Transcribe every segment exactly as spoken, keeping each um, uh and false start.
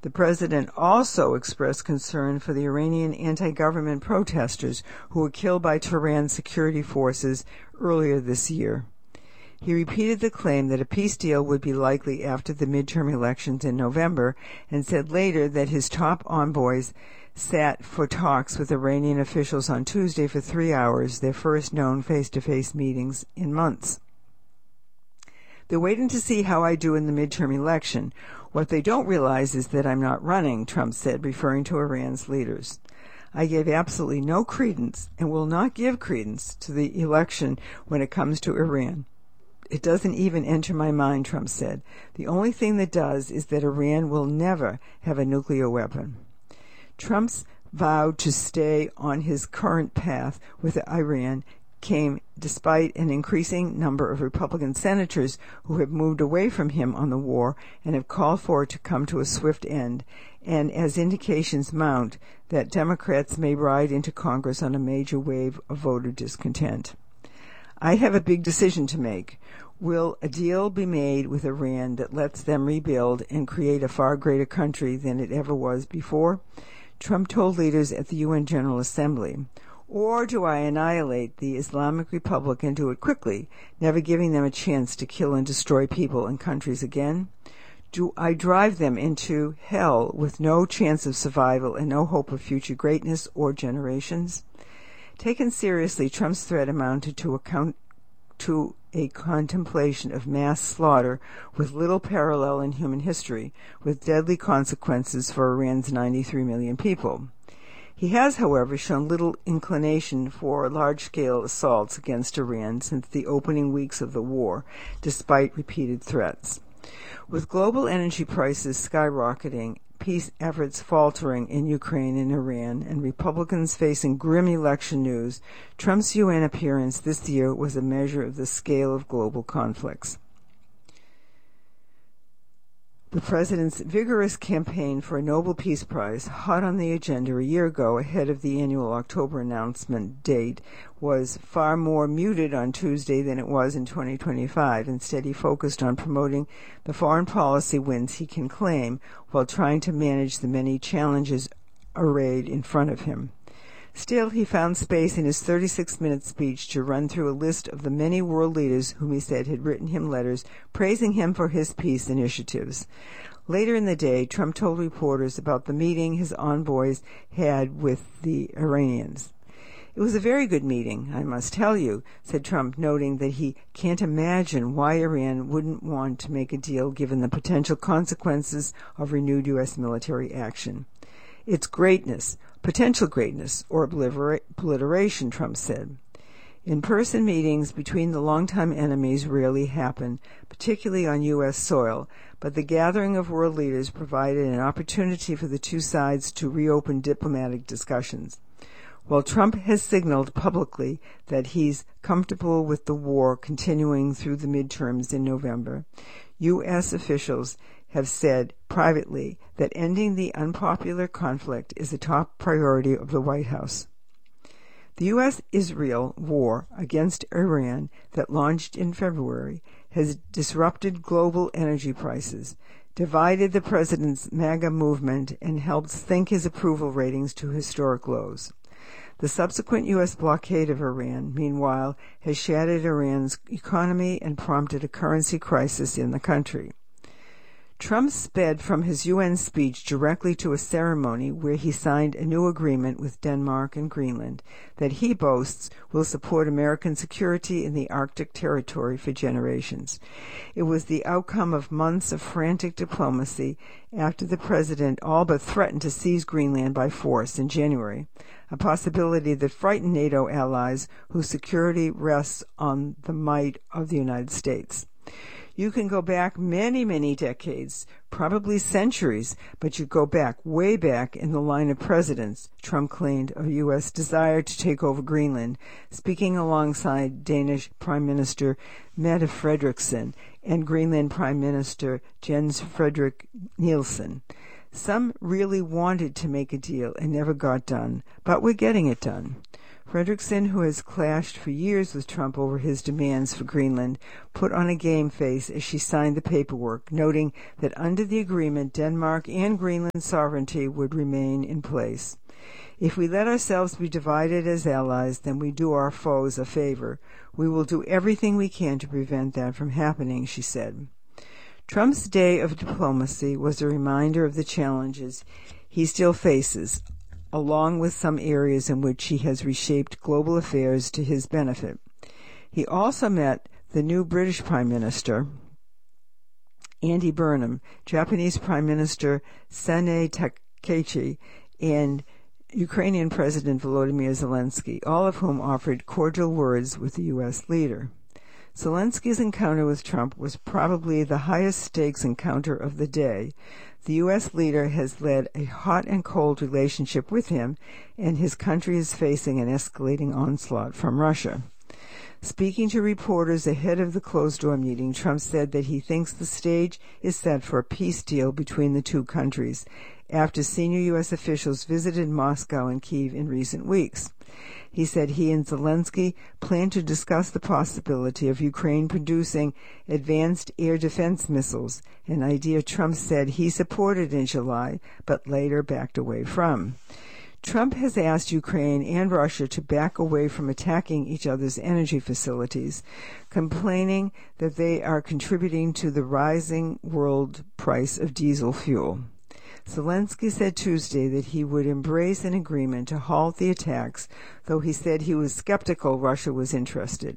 The president also expressed concern for the Iranian anti-government protesters who were killed by Tehran's security forces earlier this year. He repeated the claim that a peace deal would be likely after the midterm elections in November and said later that his top envoys sat for talks with Iranian officials on Tuesday for three hours, their first known face-to-face meetings in months. They're waiting to see how I do in the midterm election. What they don't realize is that I'm not running, Trump said, referring to Iran's leaders. I gave absolutely no credence and will not give credence to the election when it comes to Iran. It doesn't even enter my mind, Trump said. The only thing that does is that Iran will never have a nuclear weapon. Trump's vow to stay on his current path with Iran came despite an increasing number of Republican senators who have moved away from him on the war and have called for it to come to a swift end, and as indications mount that Democrats may ride into Congress on a major wave of voter discontent. I have a big decision to make. Will a deal be made with Iran that lets them rebuild and create a far greater country than it ever was before? Trump told leaders at the U N General Assembly. Or do I annihilate the Islamic Republic and do it quickly, never giving them a chance to kill and destroy people and countries again? Do I drive them into hell with no chance of survival and no hope of future greatness or generations? Taken seriously, Trump's threat amounted to a, count, to a contemplation of mass slaughter with little parallel in human history, with deadly consequences for Iran's ninety-three million people. He has, however, shown little inclination for large-scale assaults against Iran since the opening weeks of the war, despite repeated threats. With global energy prices skyrocketing, peace efforts faltering in Ukraine and Iran, and Republicans facing grim election news, Trump's U N appearance this year was a measure of the scale of global conflicts. The president's vigorous campaign for a Nobel Peace Prize, hot on the agenda a year ago ahead of the annual October announcement date, was far more muted on Tuesday than it was in twenty twenty-five. Instead, he focused on promoting the foreign policy wins he can claim while trying to manage the many challenges arrayed in front of him. Still, he found space in his thirty-six minute speech to run through a list of the many world leaders whom he said had written him letters praising him for his peace initiatives. Later in the day, Trump told reporters about the meeting his envoys had with the Iranians. It was a very good meeting, I must tell you, said Trump, noting that he can't imagine why Iran wouldn't want to make a deal given the potential consequences of renewed U S military action. It's greatness, potential greatness, or obliteration, Trump said. In-person meetings between the longtime enemies rarely happen, particularly on U S soil, but the gathering of world leaders provided an opportunity for the two sides to reopen diplomatic discussions. While Trump has signaled publicly that he's comfortable with the war continuing through the midterms in November, U S officials have said privately that ending the unpopular conflict is a top priority of the White House. The U S Israel war against Iran that launched in February has disrupted global energy prices, divided the president's MAGA movement, and helped sink his approval ratings to historic lows. The subsequent U S blockade of Iran, meanwhile, has shattered Iran's economy and prompted a currency crisis in the country. Trump sped from his U N speech directly to a ceremony where he signed a new agreement with Denmark and Greenland that he boasts will support American security in the Arctic territory for generations. It was the outcome of months of frantic diplomacy after the president all but threatened to seize Greenland by force in January, a possibility that frightened NATO allies whose security rests on the might of the United States. You can go back many, many decades, probably centuries, but you go back, way back in the line of presidents, Trump claimed of U S desire to take over Greenland, speaking alongside Danish Prime Minister Mette Frederiksen and Greenland Prime Minister Jens Frederik Nielsen. Some really wanted to make a deal and never got done, but we're getting it done. Fredrickson, who has clashed for years with Trump over his demands for Greenland, put on a game face as she signed the paperwork, noting that under the agreement, Denmark and Greenland's sovereignty would remain in place. If we let ourselves be divided as allies, then we do our foes a favor. We will do everything we can to prevent that from happening, she said. Trump's day of diplomacy was a reminder of the challenges he still faces, along with some areas in which he has reshaped global affairs to his benefit. He also met the new British Prime Minister, Andy Burnham, Japanese Prime Minister Sanae Takaichi, and Ukrainian President Volodymyr Zelensky, all of whom offered cordial words with the U S leader. Zelensky's encounter with Trump was probably the highest-stakes encounter of the day. The U S leader has led a hot and cold relationship with him, and his country is facing an escalating onslaught from Russia. Speaking to reporters ahead of the closed-door meeting, Trump said that he thinks the stage is set for a peace deal between the two countries after senior U S officials visited Moscow and Kyiv in recent weeks. He said he and Zelensky plan to discuss the possibility of Ukraine producing advanced air defense missiles, an idea Trump said he supported in July but later backed away from. Trump has asked Ukraine and Russia to back away from attacking each other's energy facilities, complaining that they are contributing to the rising world price of diesel fuel. Zelensky said Tuesday that he would embrace an agreement to halt the attacks, though he said he was skeptical Russia was interested.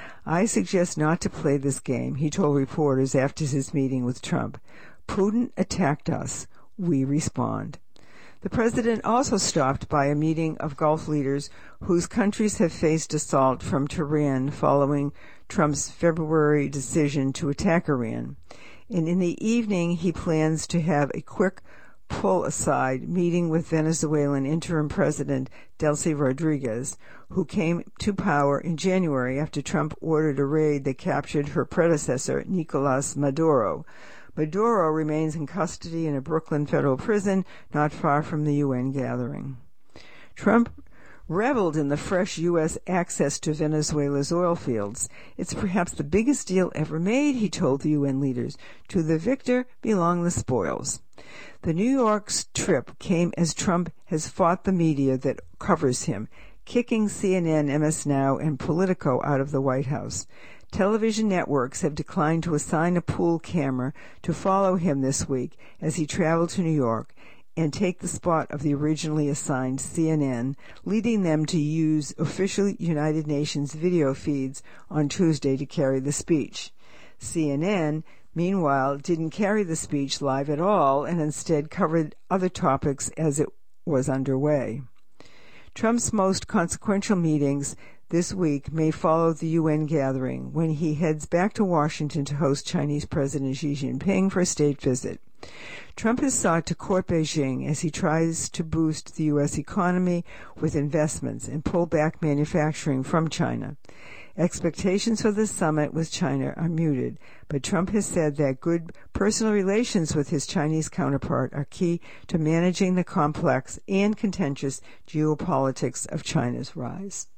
I suggest not to play this game, he told reporters after his meeting with Trump. Putin attacked us. We respond. The president also stopped by a meeting of Gulf leaders whose countries have faced assault from Tehran following Trump's February decision to attack Iran. And in the evening, he plans to have a quick pull-aside meeting with Venezuelan interim president Delcy Rodriguez, who came to power in January after Trump ordered a raid that captured her predecessor, Nicolas Maduro. Maduro remains in custody in a Brooklyn federal prison not far from the U N gathering. Trump reveled in the fresh U S access to Venezuela's oil fields. It's perhaps the biggest deal ever made, he told the U N leaders. To the victor belong the spoils. The New York's trip came as Trump has fought the media that covers him, kicking C N N, M S Now, and Politico out of the White House. Television networks have declined to assign a pool camera to follow him this week as he traveled to New York and take the spot of the originally assigned C N N, leading them to use official United Nations video feeds on Tuesday to carry the speech. C N N, meanwhile, didn't carry the speech live at all and instead covered other topics as it was underway. Trump's most consequential meetings this week may follow the U N gathering when he heads back to Washington to host Chinese President Xi Jinping for a state visit. Trump has sought to court Beijing as he tries to boost the U S economy with investments and pull back manufacturing from China. Expectations for the summit with China are muted, but Trump has said that good personal relations with his Chinese counterpart are key to managing the complex and contentious geopolitics of China's rise.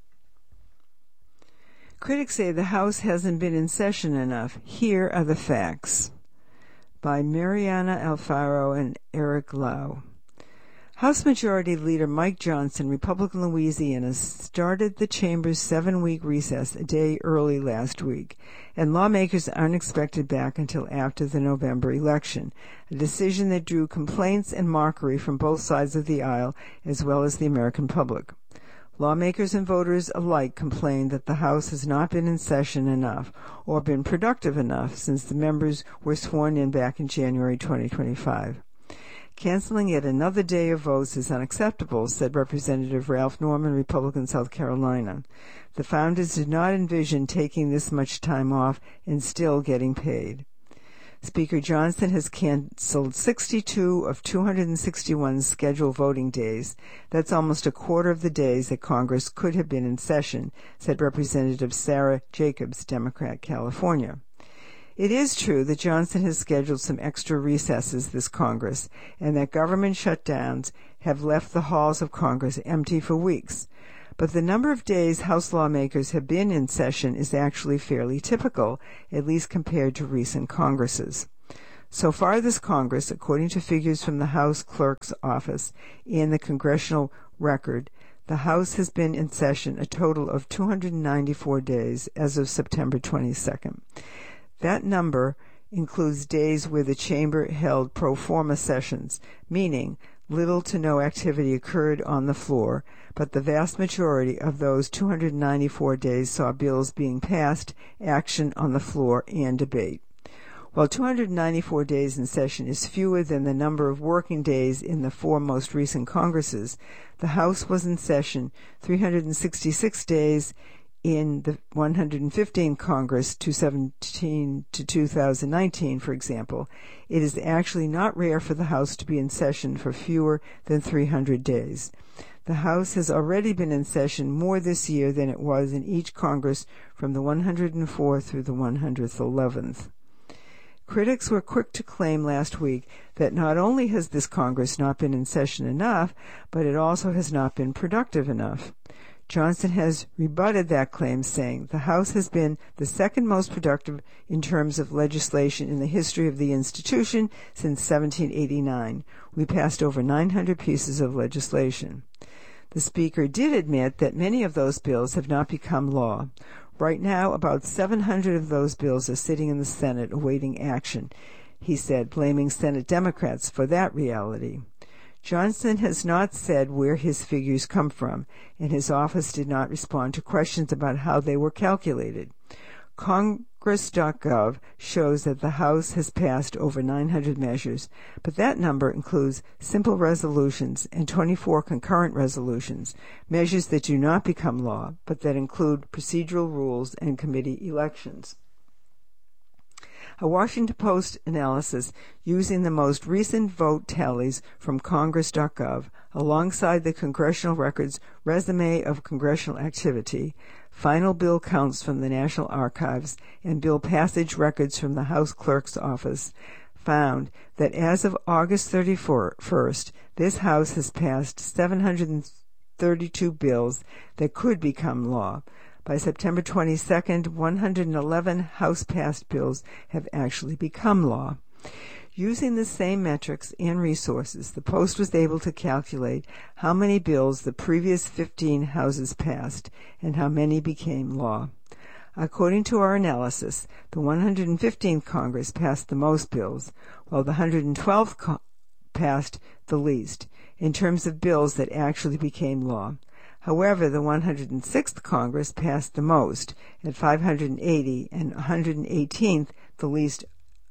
Critics say the House hasn't been in session enough. Here are the facts. By Mariana Alfaro and Eric Lau. House Majority Leader Mike Johnson, Republican Louisiana, started the chamber's seven-week recess a day early last week, and lawmakers aren't expected back until after the November election, a decision that drew complaints and mockery from both sides of the aisle as well as the American public. Lawmakers and voters alike complained that the House has not been in session enough or been productive enough since the members were sworn in back in January twenty twenty-five. Canceling yet another day of votes is unacceptable, said Representative Ralph Norman, Republican, South Carolina. The founders did not envision taking this much time off and still getting paid. Speaker Johnson has canceled sixty-two of two hundred sixty-one scheduled voting days. That's almost a quarter of the days that Congress could have been in session, said Representative Sarah Jacobs, Democrat, California. It is true that Johnson has scheduled some extra recesses this Congress, and that government shutdowns have left the halls of Congress empty for weeks. But the number of days House lawmakers have been in session is actually fairly typical, at least compared to recent Congresses. So far this Congress, according to figures from the House Clerk's Office and the Congressional Record, the House has been in session a total of two hundred ninety-four days as of September twenty-second. That number includes days where the chamber held pro forma sessions, meaning little to no activity occurred on the floor, but the vast majority of those two hundred ninety-four days saw bills being passed, action on the floor, and debate. While two hundred ninety-four days in session is fewer than the number of working days in the four most recent Congresses, the House was in session three hundred sixty-six days in the one hundred fifteenth Congress, two thousand seventeen to two thousand nineteen, for example. It is actually not rare for the House to be in session for fewer than three hundred days. The House has already been in session more this year than it was in each Congress from the one hundred fourth through the one hundred eleventh. Critics were quick to claim last week that not only has this Congress not been in session enough, but it also has not been productive enough. Johnson has rebutted that claim, saying the House has been the second most productive in terms of legislation in the history of the institution since seventeen eighty-nine. We passed over nine hundred pieces of legislation. The Speaker did admit that many of those bills have not become law. Right now, about seven hundred of those bills are sitting in the Senate awaiting action, he said, blaming Senate Democrats for that reality. Johnson has not said where his figures come from, and his office did not respond to questions about how they were calculated. Congress dot gov shows that the House has passed over nine hundred measures, but that number includes simple resolutions and twenty-four concurrent resolutions, measures that do not become law, but that include procedural rules and committee elections. A Washington Post analysis using the most recent vote tallies from Congress dot gov, alongside the Congressional Record's resume of congressional activity, final bill counts from the National Archives, and bill passage records from the House Clerk's Office, found that as of August thirty-first, this House has passed seven hundred thirty-two bills that could become law. By September twenty-second, one hundred eleven House-passed bills have actually become law. Using the same metrics and resources, the Post was able to calculate how many bills the previous fifteen Houses passed and how many became law. According to our analysis, the one hundred fifteenth Congress passed the most bills, while the one hundred twelfth co- passed the least, in terms of bills that actually became law. However, the one hundred sixth Congress passed the most, at five hundred eighty, and one hundred eighteenth the least,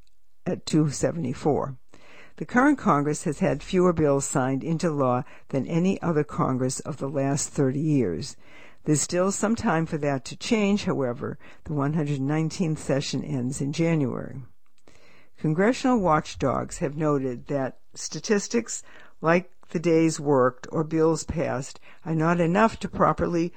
at two hundred seventy-four. The current Congress has had fewer bills signed into law than any other Congress of the last thirty years. There's still some time for that to change, however. The one hundred nineteenth session ends in January. Congressional watchdogs have noted that statistics like the days worked or bills passed are not enough to properly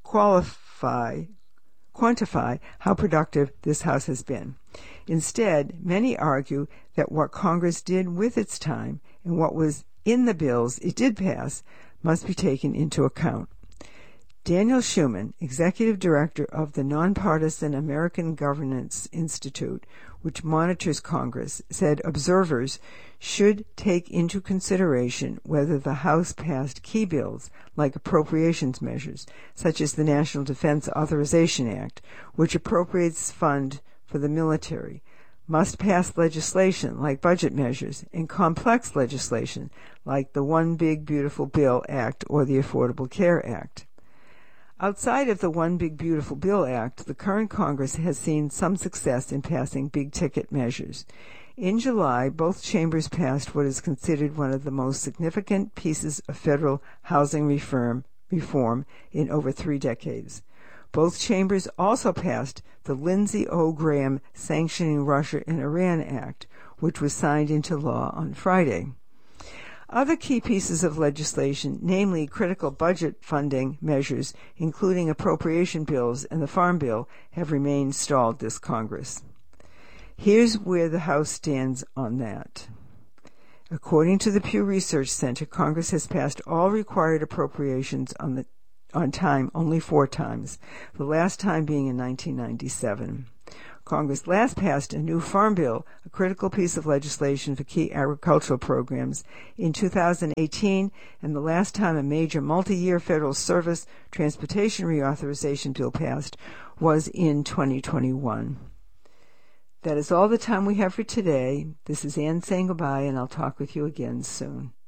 qualify, quantify how productive this House has been. Instead, many argue that what Congress did with its time and what was in the bills it did pass must be taken into account. Daniel Schuman, executive director of the nonpartisan American Governance Institute, which monitors Congress, said observers should take into consideration whether the House passed key bills like appropriations measures, such as the National Defense Authorization Act, which appropriates funds for the military, must pass legislation like budget measures, and complex legislation like the One Big Beautiful Bill Act or the Affordable Care Act. Outside of the One Big Beautiful Bill Act, the current Congress has seen some success in passing big-ticket measures. In July, both chambers passed what is considered one of the most significant pieces of federal housing reform, reform in over three decades. Both chambers also passed the Lindsey O. Graham Sanctioning Russia and Iran Act, which was signed into law on Friday. Other key pieces of legislation, namely critical budget funding measures, including appropriation bills and the Farm Bill, have remained stalled this Congress. Here's where the House stands on that. According to the Pew Research Center, Congress has passed all required appropriations on the on time only four times, the last time being in nineteen ninety-seven. Congress last passed a new Farm Bill, a critical piece of legislation for key agricultural programs, in two thousand eighteen, and the last time a major multi-year federal service transportation reauthorization bill passed was in twenty twenty-one. That is all the time we have for today. This is Ann saying goodbye, and I'll talk with you again soon.